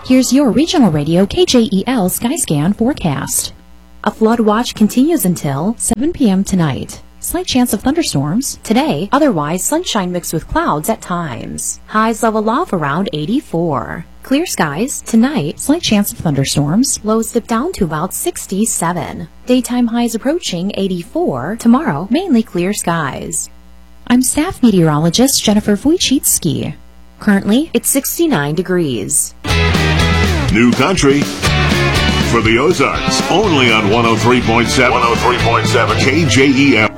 Here's your regional radio KJEL Skyscan forecast. A flood watch continues until 7 p.m. tonight. Slight chance of thunderstorms today, otherwise sunshine mixed with clouds at times. Highs level off around 84. Clear skies tonight, slight chance of thunderstorms. Lows dip down to about 67. Daytime highs approaching 84. Tomorrow, mainly clear skies. I'm staff meteorologist Jennifer Wojcicki. Currently, it's 69 degrees. New country for the Ozarks, only on 103.7 KJEL.